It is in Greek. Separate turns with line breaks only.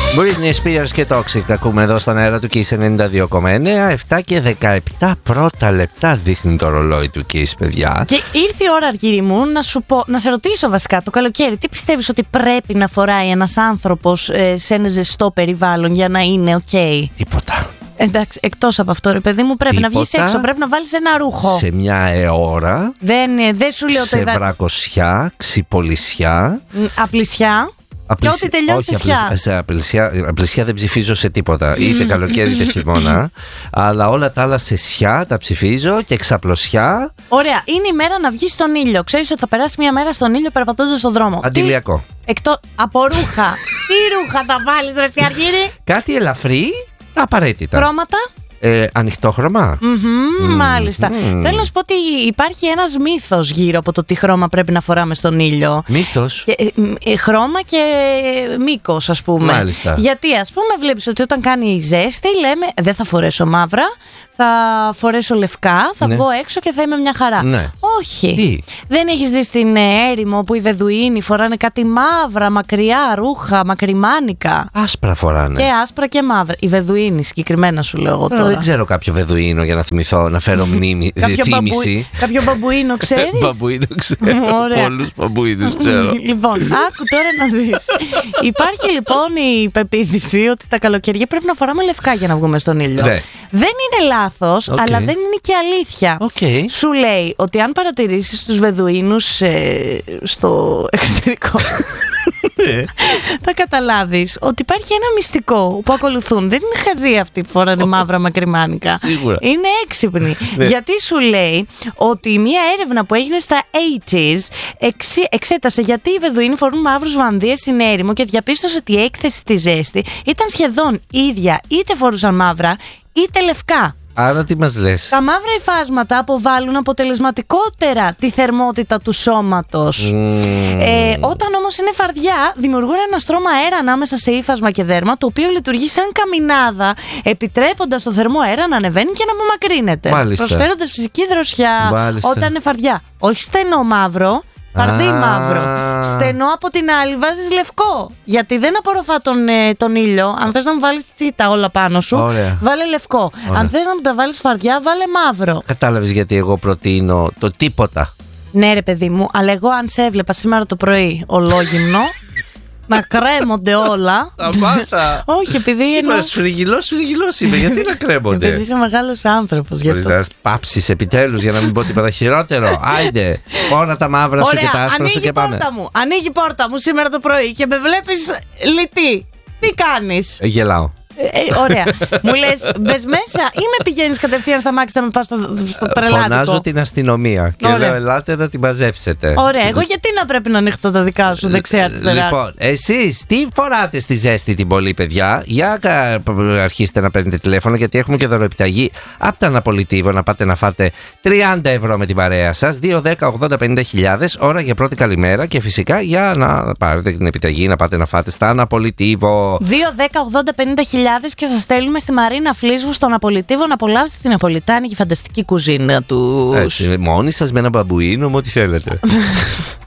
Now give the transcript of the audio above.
Britney Spears και Toxic ακούμε εδώ στον αέρα του Kiss 92,9. 7 και 17 πρώτα λεπτά δείχνει το ρολόι του Kiss, παιδιά.
Και ήρθε η ώρα, Αργύρι μου, να σε ρωτήσω βασικά το καλοκαίρι, τι πιστεύεις ότι πρέπει να φοράει ένας άνθρωπος σε ένα ζεστό περιβάλλον για να είναι ok?
Τίποτα.
Εντάξει, εκτός από αυτό, ρε παιδί μου, πρέπει να βγεις έξω, πρέπει να βάλεις ένα ρούχο.
Σε μια ώρα.
Δεν σου λέω
σε βρακωσιά, ξυπολισιά.
Απλησιά. Και ό,τι τελειώνει σε σιά.
Σε απλησιά δεν ψηφίζω σε τίποτα. Είτε καλοκαίρι είτε χειμώνα. Αλλά όλα τα άλλα σε σιά τα ψηφίζω και ξαπλωσιά.
Ωραία. Είναι η μέρα να βγεις στον ήλιο. Ξέρεις ότι θα περάσει μια μέρα στον ήλιο περπατώντας στον δρόμο.
Αντιλιακό.
Από ρούχα. Τι ρούχα θα βάλεις, ρε Αργύρι?
Κάτι ελαφρύ, απαραίτητα.
Χρώματα.
Ανοιχτό χρώμα.
Μάλιστα. Θέλω να σου πω ότι υπάρχει ένας μύθος γύρω από το τι χρώμα πρέπει να φοράμε στον ήλιο.
Μύθος.
Χρώμα και μήκος, ας πούμε.
Μάλιστα.
Γιατί, ας πούμε, βλέπεις ότι όταν κάνει ζέστη, λέμε δεν θα φορέσω μαύρα, θα φορέσω λευκά, θα βγω έξω και θα είμαι μια χαρά.
Ναι.
Όχι.
Τι?
Δεν έχεις δει στην έρημο που οι Βεδουίνοι φοράνε κάτι μαύρα, μακριά ρούχα, μακριμάνικα?
Άσπρα φοράνε.
Και άσπρα και μαύρα. Οι Βεδουίνοι συγκεκριμένα σου λέω εγώ τώρα.
Δεν ξέρω κάποιο Βεδουίνο για να θυμηθώ, να φέρω μνήμη. Θύμηση.
Κάποιο μπαμπουίνο ξέρεις?
Μπαμπουίνο ξέρω. Πολλούς μπαμπουίνους ξέρω.
Λοιπόν, άκου τώρα να δεις. Υπάρχει λοιπόν η πεποίθηση ότι τα καλοκαιριά πρέπει να φοράμε λευκά για να βγούμε στον ήλιο.
Ναι.
Δεν είναι λάθος, αλλά δεν είναι και αλήθεια. Σου λέει ότι αν παρατηρήσεις τους Βεδουίνους στο εξωτερικό, θα καταλάβεις ότι υπάρχει ένα μυστικό που ακολουθούν. Δεν είναι χαζοί αυτοί που φοράνε μαύρα μακριμάνικα.
Σίγουρα.
Είναι έξυπνοι. Γιατί σου λέει ότι μια έρευνα που έγινε στα 80s εξέτασε γιατί οι Βεδουίνοι φορούν μαύρους βανδύες στην έρημο και διαπίστωσε ότι η έκθεση στη ζέστη ήταν σχεδόν ίδια, είτε φορούσαν μαύρα είτε λευκά.
Άρα τι μας λες?
Τα μαύρα υφάσματα αποβάλλουν αποτελεσματικότερα τη θερμότητα του σώματος. Όταν όμως είναι φαρδιά, δημιουργούν ένα στρώμα αέρα ανάμεσα σε ύφασμα και δέρμα, το οποίο λειτουργεί σαν καμινάδα, επιτρέποντας το θερμό αέρα να ανεβαίνει και να απομακρύνεται. Προσφέροντας φυσική δροσιά. Όταν είναι φαρδιά. Όχι στενό μαύρο. Φαρδί μαύρο. Στενό από την άλλη βάζεις λευκό. Γιατί δεν απορροφά τον ήλιο. Αν θες να μου βάλεις τσίτα όλα πάνω σου, βάλε λευκό. Αν θες να μου τα βάλεις φαρδιά, βάλε μαύρο.
Κατάλαβες γιατί εγώ προτείνω το τίποτα?
Ναι, ρε παιδί μου, αλλά εγώ αν σε έβλεπα σήμερα το πρωί ολόγυμνο να κρέμονται όλα.
Σταμάτα.
Όχι, επειδή είναι.
Σφριγγυλός είμαι. Γιατί να κρέμονται?
Επειδή είσαι μεγάλος άνθρωπος.
Μπορείς να πάψεις επιτέλους, για να μην πω τίποτα χειρότερο. Άιντε, πόνα τα μαύρα σου και τα άσπρα σου και πάμε.
Ανοίγει η πόρτα μου σήμερα το πρωί και με βλέπεις λιτή. Τι κάνεις?
Γελάω.
Ωραία. Μου λες, μπες μέσα ή με πηγαίνεις κατευθείαν στα μάξι να με πας στο τρελάδικο?
Φωνάζω την αστυνομία και λέω ελάτε να την μαζέψετε.
Ωραία. Εγώ γιατί να πρέπει να ανοίξω τα δικά σου δεξιά-αριστερά?
Λοιπόν, εσείς τι φοράτε στη ζέστη την πολύ, παιδιά? Για αρχίστε να παίρνετε τηλέφωνο, γιατί έχουμε και δωροεπιταγή από τα Αναπολιτίβο να πάτε να φάτε 30 ευρώ με την παρέα σας. 2-10-80-50.000 ώρα για πρώτη καλημέρα, και φυσικά για να πάρετε την επιταγή να πάτε να φάτε στα Αναπολιτίβο.
2-10-80-50.000 και σας στέλνουμε στη Μαρίνα Φλίσβου στον Απολιτίβο να απολαύσετε την ναπολιτάνικη φανταστική κουζίνα τους.
Έτσι, μόνοι σας με ένα μπαμπουίνο, με ό,τι θέλετε.